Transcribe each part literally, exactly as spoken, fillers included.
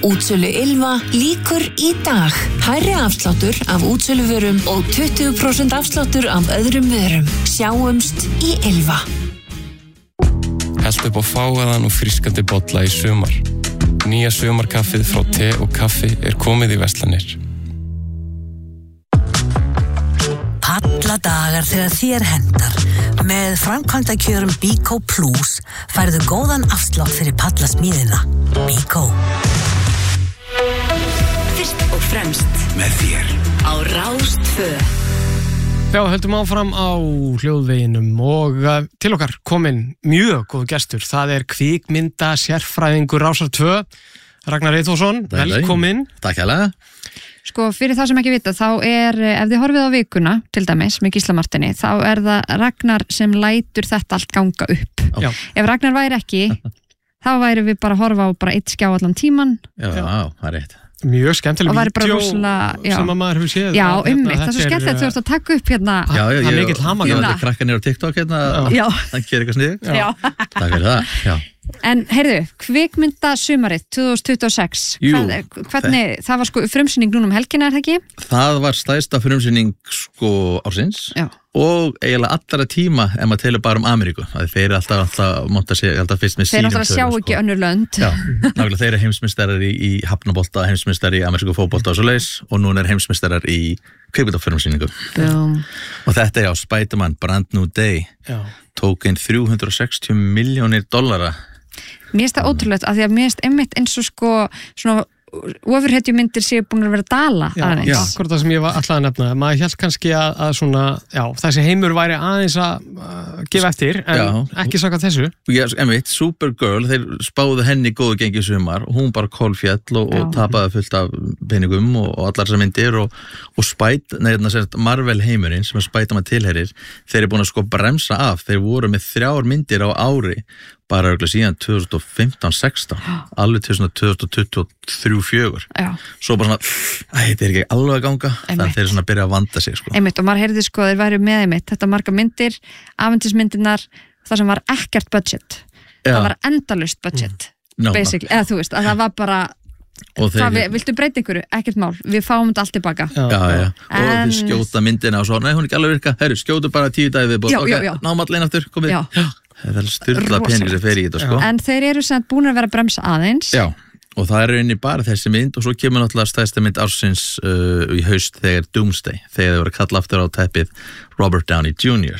Útsölu Ylva lýkur í dag. Hærri afsláttur af útsöluvörum og tuttugu prósent afsláttur af öðrum vörum. Sjáumst í Ylva. Held upp á fágaðan og frískandi bolla í sumar. Nýja sumarkaffið frá te og kaffi er komið í verslanir. Palladagar þegar þér hendar. Með framkvæmdakjörum Bíkó Plus færðu góðan afslátt fyrir pallasmíðina. Bíkó. Fyrst og fremst með þér á Rás tvö. Já, höldum áfram á hljóðveginum og uh, til okkar kominn mjög góð gestur. Það er kvikmynda sérfræðingur Rásar tvö, Ragnar Eyþórsson, velkominn. Takk hérlega. Sko, fyrir þá sem ekki vita, þá er, ef þið horfið á vikuna, til dæmis, með Gísla Marteini, þá er það Ragnar sem lætur þetta allt ganga upp. Já. Ef Ragnar væri ekki, þá væri við bara að horfa á bara eitt skjá allan tíman. Já, já, það er rétt. Mjög skemmtileg vídeo rosalega, sem að maður hefur séð. Já, hérna, einmitt, það er svo skemmtilegt þú ert að taka upp hérna. Já, já, það er mikill hamar. Ég var að krakka niður á TikTok hérna, já. Það gerir eitthvað snið. Já. Takk fyrir það, já. En heyrðu, kvikmynda sumarið tvö þúsund tuttugu og sex, Jú, Hvað, hvernig, það... það var sko frumsýning núna um helgina, er það ekki? Það var stærsta frumsýning sko ársins Já. Og eiginlega allra tíma ef maður telur bara um Ameríku. Það þeir eru alltaf, alltaf, monta sig alltaf fyrst með sínum. Þeir náttúrulega sjá ekki önnur lönd. Já, nákvæmlega þeir eru heimsmeistarar í, í hafnabolta, heimsmeistarar í amerísku fótbolta og svo leis og núna er heimsmeistarar í kvikmyndafrumsýningu. Og þetta er já, Spider-Man Brand New Day. Já. Tók inn þrjú hundruð og sextíu milljónir dollara. Mér finnst það ótrúlegt af því að mér finnst einmitt eins og sko svona ofurhetjumyndir séu búin að vera að dala já, aðeins. Já, akkurat það sem ég var alltaf að nefna. Maður hélt kannski að, að svona, já, þessi heimur væri aðeins að uh, gefa eftir, en já. Ekki saka þessu. Já, einmitt, Supergirl, þeir spáðu henni góðu gengi í sumar og hún bara kolfjall og, og tapaði fullt af peningum og, og allar þessar myndir og, og Spæt, neðan að Marvel heimurinn sem er Spider-Man tilherir, þeir eru búin að sko bremsa af, þeir voru með þrjár myndir á ári bara örgulega síðan tvö þúsund og fimmtán sextán alveg til svona tvö þúsund tuttugu og þrjú fjögur svo bara svona, æ, þetta er ekki alveg að ganga þannig að þeir er svona að byrja að vanda sig sko. Einmitt, og maður heyrði sko, þeir væri með einmitt þetta marga myndir, afhentismyndirnar það sem var ekkert budget Já. Það var endalaust budget no, basically, eða þú veist, að það var bara og þeir, við, viltu breyta einhverju, ekkert mál við fáum þetta allt tilbaka já, já. og en... þeir skjóta myndina og svo, nei hún er ekki alveg virka herru, skjótu bara tíu dagi viðbót ok, náum allir aftur, komið já. Já. Það er styrla pening sem fer í þetta sko. En þeir eru sem búin að vera að bremsa aðeins. Já, og það er rauninni bara þessi mynd og svo kemur náttúrulega stærsta mynd ársins uh, í haust þegar Doomsday, þegar þau voru að kalla aftur á teppið Robert Downey junior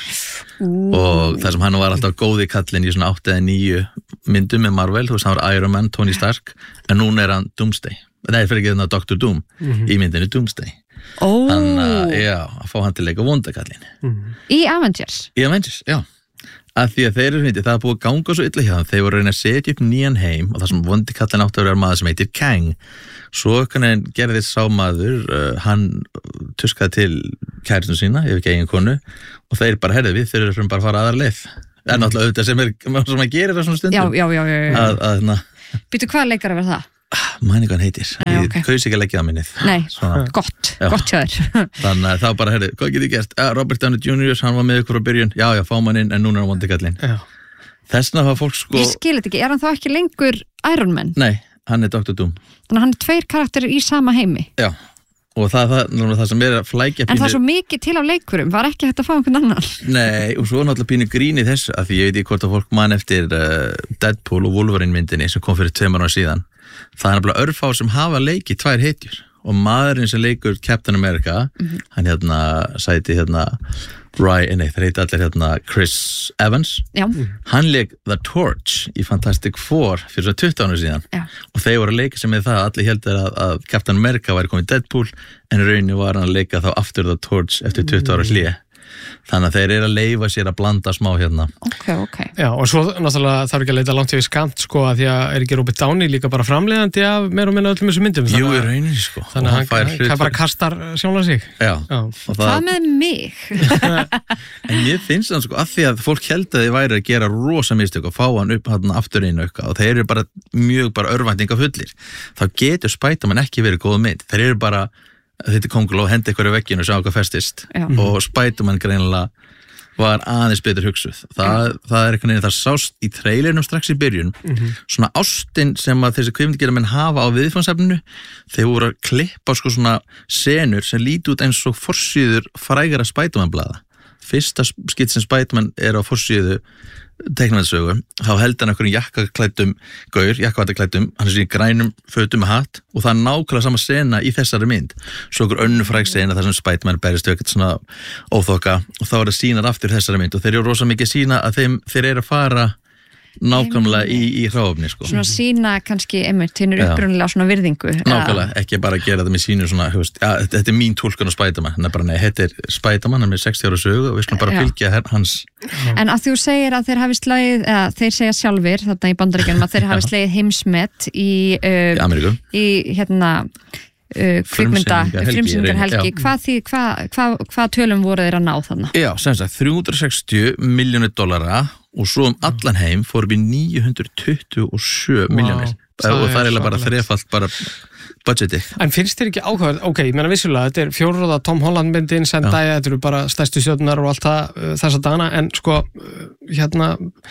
Ú. Og það sem hann var alltaf góði kallinn í svona átta eða níu myndum með Marvel, þú veist hann var Iron Man, Tony Stark, en núna er hann Doomsday. Nei, fyrir ekki þarna doktor Doom mm-hmm. í myndinu Doomsday. Ó. Þannig að, já, að fá hann til að leika vondakallinn. Mm-hmm. Í Avengers? Í Avengers, já. Að því að þeir eru hindi, það er búið að ganga svo illa hjá þeim, þeir voru að reyna að setja upp nýjan heim og það sem vondi kallin átti að vera maður sem heitir Kang. Svo kannan gerði sá maður, uh, hann tuskaði til kæristun sína, ef ekki eigin konu, og þeir bara, herði við, þeir eru bara að fara aðra leið. Það er náttúrulega auðvitað sem, er, sem að gera það svona stundum. Já, já, já. já, já. Að, að, na, Býtu, hvað leikar að vera það? Mæni hvað hann heitir, Nei, ég okay. kaus ekki að leggja það minnið. Nei, Svona. gott, Já. gott hjá þér. Þannig að það bara, herði, hvað get ég gert? Uh, Robert Downey junior, hann var með ykkur á byrjun, já, já, fá mann inn, en núna er hann vondi kallinn. Þessna var fólk sko... Ég skil þetta ekki, er hann þá ekki lengur Iron Man? Nei, hann er doktor Doom. Þannig að hann er tveir karakterir í sama heimi. Já, og það, það, það sem er að flækja En það er svo mikið til á leikurum, var ekki hægt að fá einhvern annan? Nei, og svo er náttúrulega pínu grín í þessu, af því ég veit ekki hvort að fólk man eftir uh, Deadpool og Wolverine myndinni sem kom fyrir tveimur ára síðan. Það er nefnilega örfá sem hafa leikið tvær hetjur og maðurinn sem leikur Captain America, mm-hmm. hann hérna sæti hérna Ryan, nei það heiti allir hérna Chris Evans, Já. hann leik The Torch í Fantastic Four fyrir svo tuttugu ára síðan Já. og þeir voru að leika sem með það, allir heldur að, að Captain America væri komið Deadpool en rauninni var hann að leika þá aftur The Torch eftir tuttugu ára hlé. Þannig að þeir eru að leyfa sér að blanda smá hérna. Ok, ok. Já, og svo náttúrulega þarf ekki að leita langt yfir skamt, sko, að því að er ekki Robert Downey líka bara framleiðandi af meira og minna öllum þessum myndum. Jú, í rauninni, sko. Þannig að hann, hann, hann bara kastar sjálfan sig. Já. Já. Það... Hvað með mig? En ég finnst það, sko, að því að fólk held að þið væri að gera rosa mistök og fá hann upp hann aftur einu auka og þeir eru bara mjög bara örvæntingafullir. Þá getur Spider-Man ekki verið góð mynd. Þeir eru bara þetta er kongul og hendi ykkur í vegginu og sjá hvað festist. Já. Og Spider-Man greinilega var aðeins betur hugsuð. Það, það er eitthvað neina, það sást í trailernum strax í byrjun, mm-hmm. svona ástin sem að þessi kvikmyndagerðarmenn hafa á viðfangsefninu, þeir voru að klippa sko svona senur sem líti út eins og forsíður frægara Spiderman-blaða. Fyrsta skitt sem Spiderman er á forsíðu teiknumyndasögu, þá held hann einhverjum jakkaklæddum gaur, jakkavattaklæddum, hann er síðan grænum fötum með hatt og það er nákvæmlega sama sena í þessari mynd. Svo einhver önnur fræg sena þar sem Spiderman berist við eitthvað svona óþokka og þá er það sínar aftur þessari mynd og þeir eru rosa mikið að sína að þeim, þeir eru að fara nákvæmlega í, í hráöfni sko. Svona sína kannski einmitt, hinn er upprunalega svona virðingu. Nákvæmlega, ekki bara að gera það með sínu svona, hefust, ja, þetta er mín túlkun á Spiderman, hann er bara, nei, þetta er Spiderman, hann er sextíu ára sögu og við slum bara fylgja hans. En að þú segir að þeir hafi slegið, eða þeir segja sjálfir, þarna í Bandaríkjunum að þeir hafi slegið heimsmet í, uh, Ameríku. Í hérna, uh, kvikmynda, frumsýningarhelgi, hvað, hvað, hvað, hvað tölum voru þeir að ná þarna? Já, sem sagt, þrjú hundruð og sextíu milljónir dollara og svo um allan heim fórum við níu hundruð tuttugu og sjö milljónir wow, og það er eiginlega bara þrefalt bara budgeti. En finnst þér ekki áhugaverð, ok, ég meina vissulega, þetta er fjórða Tom Holland myndin, Zendaya, þetta eru bara stærstu stjörnunar og allt það uh, þessa dagana, en sko, uh, hérna,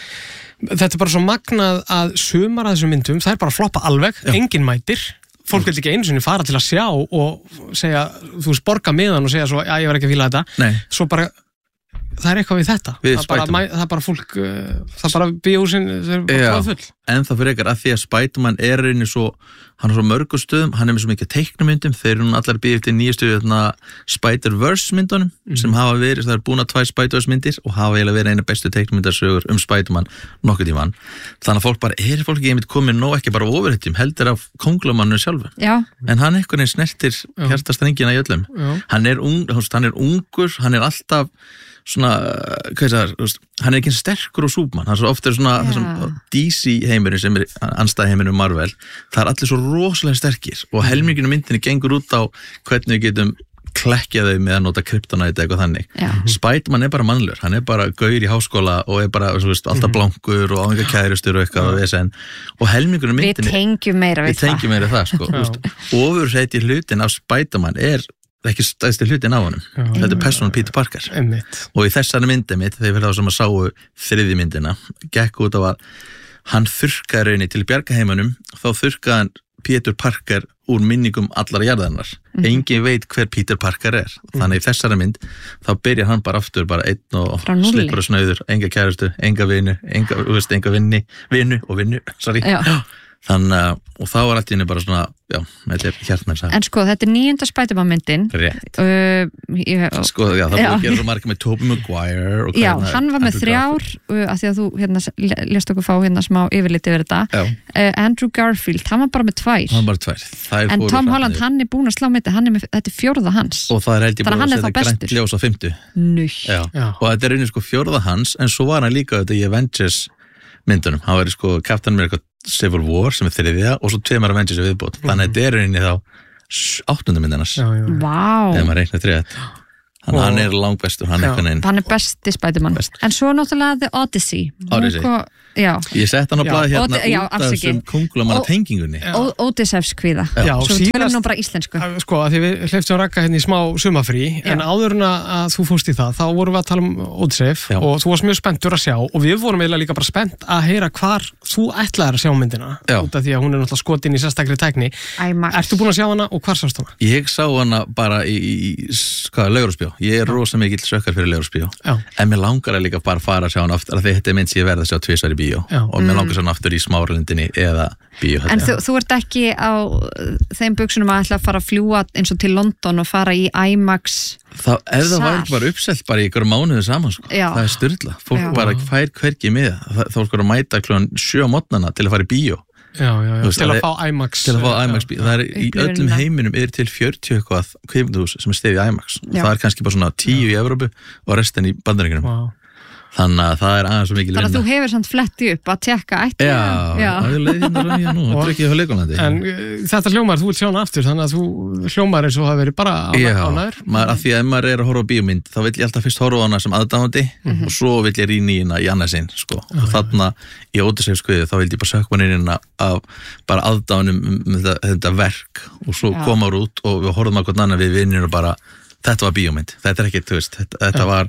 þetta er bara svo magnað að sumar að þessum myndum, það er bara að floppa alveg, Já. Engin mætir, fólk vil ekki einu sinni fara til að sjá og segja, þú veist, borga miðan og segja svo, já, ég var ekki að fíla þetta, Nei. Svo bara það er eitthvað við þetta við það, bara, það er bara fólk það er bara bíósin, það er bara full en það fyrir ekkert að því að Spiderman er einnig svo, hann er svo mörgum stöðum hann er með svo mikið teiknumyndum, þeir eru allar býðið eftir nýjastu Spider-Verse myndunum mm. sem hafa verið, það er búin að tvær Spider-Verse myndir og hafa eiginlega verið eina bestu teiknumyndarsögur um Spiderman nokkuð tímann, þannig að fólk bara er fólk ekki einmitt komið nóg ekki bara ofurhetjum heldur af kónglamannu sjálfu Já. En hann einhvern veginn snertir hjartastrengina í öllum hann er, ung, hann er ungur, hann er alltaf svona, hvað er það, hann er ekki sterkur og súpmann, hann er svo ofta svona yeah. þessum D C heimurinn sem er anstæð heimurinn Marvel, það er allir svo rosalega sterkir og helminginu myndinni gengur út á hvernig við getum klekkja þau með að nota kryptonite eitthvað þannig. Yeah. Spiderman er bara mannlur, hann er bara gaur í háskóla og er bara veist, alltaf blankur og áhengar kærustur og eitthvað yeah. vesen. Og helminginu myndinni við tengjum meira við, við tengjum meira það sko. Ofurheiti hlutin af Spiderman er ekki stæðsti hlutin á honum Já, þetta er persónan Peter Parker einmitt. Og í þessari myndi mitt, þegar fyrir þá sem að sáu þriði myndina, gekk út af að hann þurrkaði raunni til bjargaheimunum þá þurrkaði hann Peter Parker úr minningum allar jarðarnar mm. engin veit hver Peter Parker er þannig í þessari mynd, þá byrjar hann bara aftur bara einn og slippur og snauður enga kærustu, enga vinu enga, veist, enga vinni, vinu og vinnu sorry þannig að, og þá var allt í henni bara svona, já, þetta er hjartmenn sagði. En sko, þetta er níunda Spider-Man myndin. Rétt. Uh, ég, sko, já, það búið að gera svo margir með Tobey Maguire og já, hann var með þrjár, uh, af því að þú, hérna, lest okkur fá hérna smá yfirlit yfir þetta. Uh, Andrew Garfield, hann var bara með tvær. Hann var bara tvær. En Tom Holland, hann er búin að slá með þetta, hann er með, þetta er fjórða hans. Og það er held ég búin að setja grænt ljós á fimmtu. Nú. Já. Já. Og þetta er einnig sko fjórða hans, en svo var hann líka þetta í Avengers myndunum. Hann var sko Captain America Civil War sem er þriðja og svo tveimar Avengers í viðbót. Þannig að þetta er einnig þá áttunda myndinars. Vá. Þegar maður reiknar þriðat. Þannig að hann er langbestur, hann er eitthvað neinn. Hann er besti Spider-Man. Best. En svo náttúrulega The Odyssey. Odyssey. Ko, já. Ég sett hann á blaði hérna já, út af þessum kóngulamanna tengingunni. Odysseyfs kvíða. Já, svo við tölum nú bara íslensku. Sko, að því við hleyptum Ragga hérna í smá sumafrí, en áður en að þú fórst í það, þá vorum við að tala um Odysseyf og þú varst mjög spenntur að sjá og við vorum eiginlega líka bara spennt að heyra hvar þú ætlaðir að sjá myndina. Já. Út af því að hún er náttúrulega skotin í sérstakri tækni. Ertu búin að sjá hana og hvar sást hana? Ég sá hana bara í, í hvað, Laugarásbíó. Ég er rosa mikill sökkar fyrir Laugarásbíó. En mér langar að líka bara fara að sjá hana aftur, af því þetta er mynd sem ég verð að sjá tvisvar í bíó. Já. Og mér langar svo aftur í Smáralindinni eða bíó. En þú, þú ert ekki á þeim buksunum að ætla að fara að fljúa eins og til London og fara í IMAX Það, ef það var ekki bara uppselt bara í ykkur mánuðu saman sko. Það er styrla, fólk Já. Bara fær hvergi með það, þá er að mæta klukkan sjö á morgnana til að fara í bíó Já, já, já. Veist, til að fá IMAX til að fá IMAX bíó, það er í öllum heiminum er til fjörutíu eitthvað kvikmyndahús sem er stefið IMAX og það er kannski bara svona tíu í Evrópu og restin í Bandaríkjunum wow. Þannig að það er aðeins svo mikil vinna. Þannig að þú hefur samt fletti upp að tekka ætti. Já, það er leiðin að ræða nú, það er ekki á Leikolandi. En uh, þetta hljómar, þú vilt sjá hana aftur, þannig að þú hljómar eins og hafa verið bara ánæður. Já, maður, að því að ef maður er að horfa á bíómynd, þá vil ég alltaf fyrst horfa á hana sem aðdáandi mm -hmm. og svo vil ég rýna í hana í annað sinn, sko. Ah, og þarna í Odysseyfskviðu, þá vildi ég bara sökka mann inn af bara aðdánum um, um þetta, þetta verk og svo Já. Koma út og við horfum að hvern annan við vinnir og bara þetta var bíómynd, þetta er ekki, þú veist, þetta, þetta var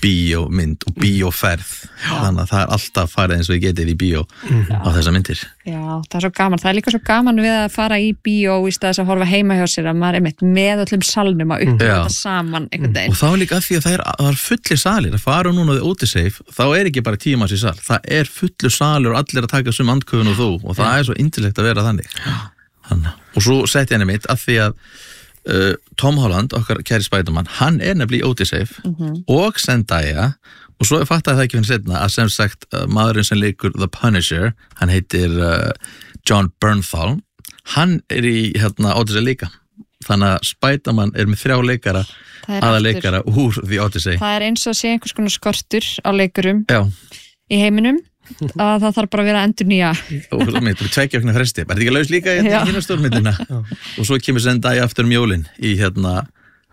bíómynd og bíóferð þannig að það er alltaf farið eins og ég getið í bíó á þessa myndir. Já, það er svo gaman, það er líka svo gaman við að fara í bíó í stað þess að horfa heima hjá sér að maður er mitt með öllum salnum að upplifa þetta saman einhvern veginn. Og þá er líka að því að það er, það er fulli salir að fara núna við Odyssey, þá er ekki bara tíu manns í sal, það er fullu salur og allir að taka sum andköfun og þú og það er svo yndislegt að vera þannig. Þannig. Og svo setti henni mitt að því að uh, Tom Holland, okkar kæri Spiderman, hann er nefnilega í Odyssey mm-hmm. og Zendaya og svo fattaði það ekki fyrir setna að sem sagt uh, maðurinn sem leikur The Punisher, hann heitir uh, John Bernthal, hann er í hérna Odyssey líka. Þannig að Spiderman er með þrjá leikara, aða leikara úr The Odyssey. Það er eins og að sé einhvers konar skortur á leikurum Já. Í heiminum. Að það þarf bara að vera endur nýja og það er tveggja okkur fresti, er þetta ekki laus líka í hérna stórmyndina og svo kemur Zendaya aftur um jólin í hérna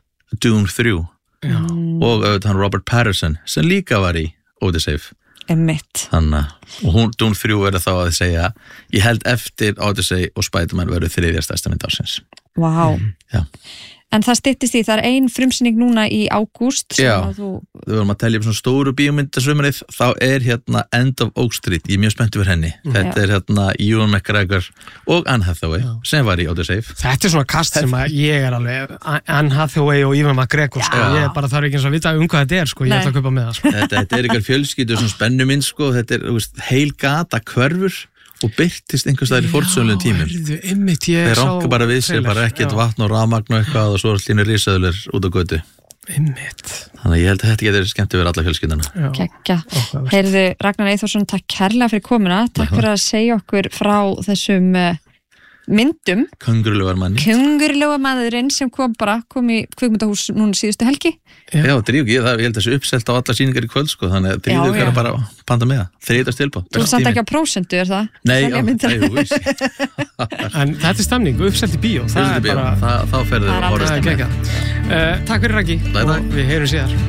Dune þrjú Já. Og auðvitað hann Robert Pattinson sem líka var í Odyssey Emitt Hanna, og hún Dune þrjú verður þá að segja ég held eftir Odyssey og Spiderman verður þriðja stærsta mynd ársins. Vá wow. Já. En það styttist í, það er ein frumsýning núna í ágúst sem Já, að þú... við vorum að telja upp svona stóru bíómyndasömurið, þá er hérna End of Oak Street, ég er mjög spennt yfir henni. Mm. Þetta Já. Er hérna Ewan McGregor og Anne Hathaway Já. Sem var í Odyssey. Þetta er svona kast sem að ég er alveg, Anne Hathaway og Ewan McGregor, sko. Ég bara þarf ekki eins að vita um hvað þetta er, sko, ég ætla að kaupa með það, sko. Þetta, þetta er ykkar fjölskyldu, svona spennuminn, sko, þetta er veist, heil gata hverfur og byrtist einhvers staðar í fornsögulegum tímum. Já, einmitt, ég þeir ranka bara við sér, bara ekkert vatn og rafmagn og eitthvað og svo er allir risaðulir út á götu. Einmitt. Þannig að ég held að þetta getur skemmt yfir alla fjölskylduna. Kekja. Heyrðu, Ragnar Eyþórsson, takk kærlega fyrir komuna. Takk fyrir að segja okkur frá þessum uh, myndum. Köngurlegar manni. Köngurlegar maðurinn sem kom bara, kom í kvikmyndahús núna síðustu helgi. Já, Já dríf ekki, það, ég held að þessu uppselt á alla sýningar í kvöld, sko, þannig að drífðu ykkur bara að panta með það. Þriðjast tilbúð. Þú er samt ekki á prósentu, er það? Nei, já, það er vísi. En þetta er stemning, uppselt í bíó. Það er bara... Þá ferður það. Uh, takk fyrir Raggi og við heyrum síðar.